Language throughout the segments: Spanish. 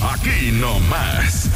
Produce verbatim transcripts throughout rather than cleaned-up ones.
Aquí nomás.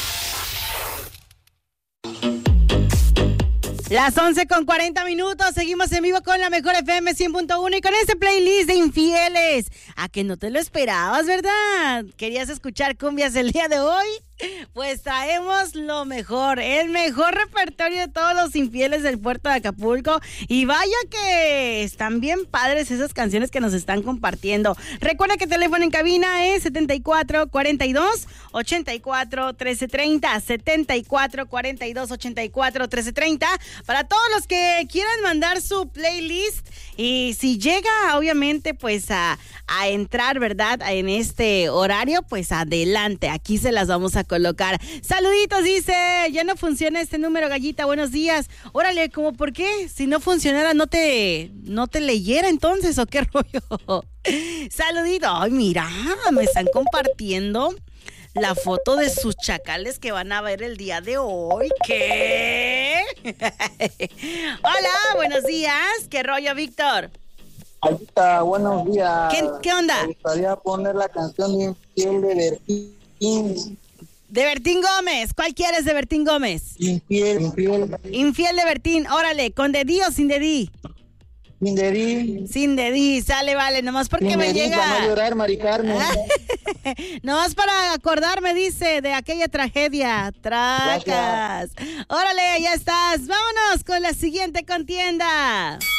Las once con cuarenta minutos, seguimos en vivo con la mejor F M cien punto uno y con este playlist de infieles. A que no te lo esperabas, ¿verdad? ¿Querías escuchar cumbias el día de hoy? Pues traemos lo mejor, el mejor repertorio de todos los infieles del puerto de Acapulco. Y vaya que están bien padres esas canciones que nos están compartiendo. Recuerda que el teléfono en cabina es setenta y cuatro cuarenta y dos ochenta y cuatro trece treinta, setenta y cuatro cuarenta y dos ochenta y cuatro trece treinta, para todos los que quieran mandar su playlist. Y si llega, obviamente, pues a, a entrar, ¿verdad? En este horario, pues adelante, aquí se las vamos a colocar. Saluditos, dice, ya no funciona este número, Gallita, buenos días. Órale, ¿cómo por qué? Si no funcionara, ¿no te, no te leyera entonces o qué rollo? Saludito, ay, mira, me están compartiendo la foto de sus chacales que van a ver el día de hoy. ¿Qué? Hola, buenos días. ¿Qué rollo, Víctor? Ahorita, buenos días. ¿Qué, qué onda? Me gustaría poner la canción de Infiel de Bertín. De Bertín Gómez. ¿Cuál quieres de Bertín Gómez? Infiel, infiel. Infiel de Bertín. Órale, ¿con dedí o sin dedí? Sin dedí. Sin dedí, sale, vale, nomás porque Sin me dedí, llega. para no llorar, Mari Carmen. Nomás para acordarme, dice, de aquella tragedia. Tracas. Órale, ya estás. Vámonos con la siguiente contienda.